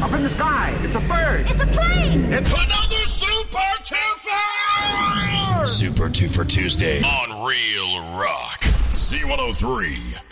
Up in the sky. It's a bird. It's a plane. It's another Super Twofer! Super Twofer Tuesday on Real Rock. Z103.